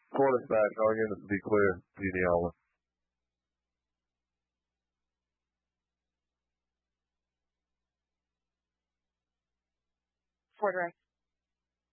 Quarterback, again, to be clear, Genie Allen. For the